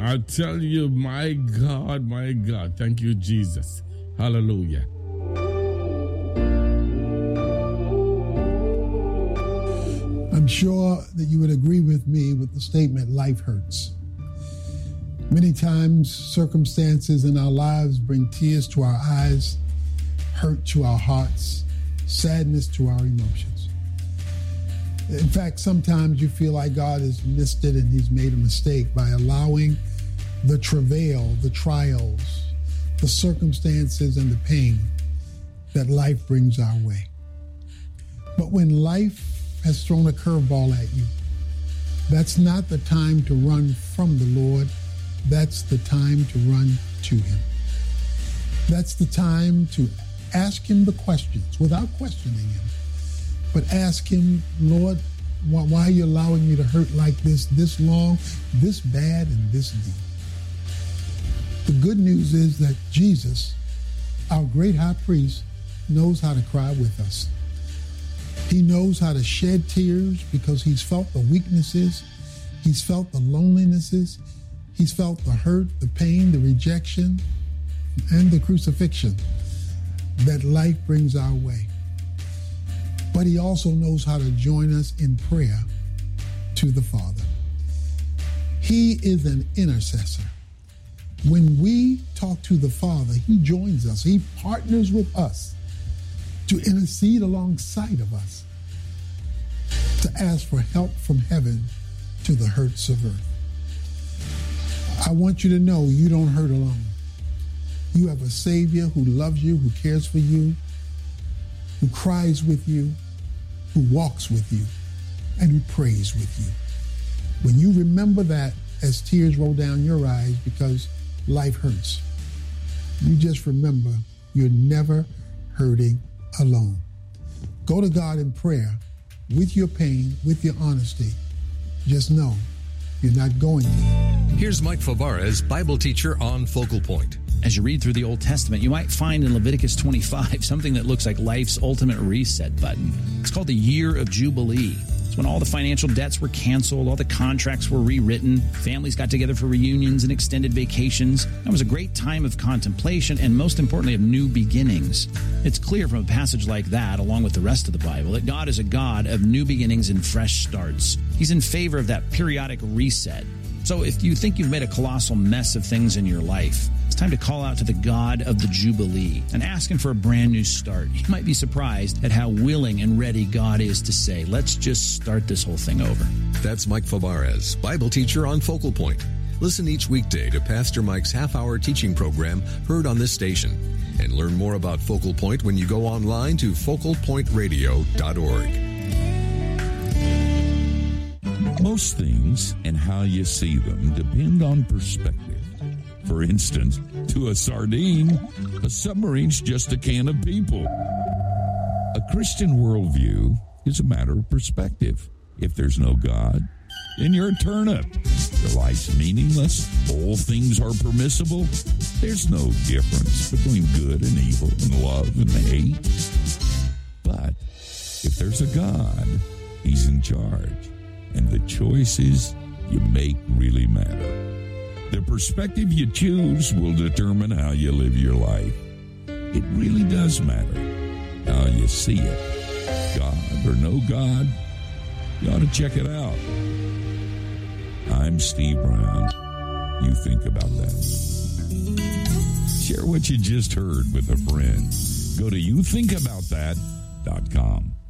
I tell you, my God, thank you, Jesus. Hallelujah. I'm sure that you would agree with me with the statement, life hurts. Many times, circumstances in our lives bring tears to our eyes, hurt to our hearts, sadness to our emotions. In fact, sometimes you feel like God has missed it and he's made a mistake by allowing the travail, the trials, the circumstances, and the pain that life brings our way. But when life has thrown a curveball at you, that's not the time to run from the Lord. That's the time to run to him. That's the time to ask him the questions without questioning him. But ask him, Lord, why are you allowing me to hurt like this long, this bad, and this deep? The good news is that Jesus, our great high priest, knows how to cry with us. He knows how to shed tears because he's felt the weaknesses, he's felt the lonelinesses, he's felt the hurt, the pain, the rejection, and the crucifixion that life brings our way. But he also knows how to join us in prayer to the Father. He is an intercessor. When we talk to the Father, he joins us. He partners with us to intercede alongside of us, to ask for help from heaven to the hurts of earth. I want you to know you don't hurt alone. You have a Savior who loves you, who cares for you, who cries with you, who walks with you, and who prays with you. When you remember that as tears roll down your eyes because life hurts, you just remember you're never hurting alone. Go to God in prayer with your pain, with your honesty. Just know you're not going to. Here's Mike Favarez, Bible teacher on Focal Point. As you read through the Old Testament, you might find in Leviticus 25 something that looks like life's ultimate reset button. It's called the Year of Jubilee. It's when all the financial debts were canceled, all the contracts were rewritten, families got together for reunions and extended vacations. That was a great time of contemplation and, most importantly, of new beginnings. It's clear from a passage like that, along with the rest of the Bible, that God is a God of new beginnings and fresh starts. He's in favor of that periodic reset. So if you think you've made a colossal mess of things in your life, it's time to call out to the God of the Jubilee and ask him for a brand new start. You might be surprised at how willing and ready God is to say, let's just start this whole thing over. That's Mike Favarez, Bible teacher on Focal Point. Listen each weekday to Pastor Mike's half-hour teaching program heard on this station. And learn more about Focal Point when you go online to focalpointradio.org. Most things and how you see them depend on perspective. For instance, to a sardine, a submarine's just a can of people. A Christian worldview is a matter of perspective. If there's no God, then you're a turnip. Your life's meaningless. All things are permissible. There's no difference between good and evil and love and hate. But if there's a God, he's in charge. And the choices you make really matter. The perspective you choose will determine how you live your life. It really does matter how you see it. God or no God, you ought to check it out. I'm Steve Brown. You think about that. Share what you just heard with a friend. Go to youthinkaboutthat.com.